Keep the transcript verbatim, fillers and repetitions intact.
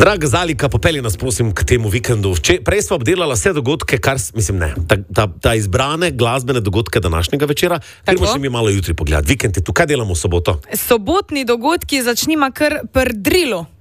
Draga Zalika, popelji nas prosim k temu vikendu. Vče, prej smo obdelala vse dogodke, kar, mislim ne, ta, ta, ta izbrane glasbene dogodke današnjega večera, ker bomo še mi malo jutri pogledati. Vikend je tu, kaj delamo v soboto? Sobotni dogodki začnimo kar pri drilu.